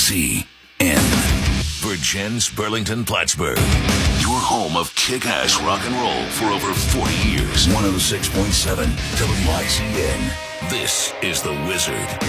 WICN. Virgins, Burlington, Plattsburgh. Your home of kick-ass rock and roll for over 40 years. 106.7 WICN. This is The Wizard.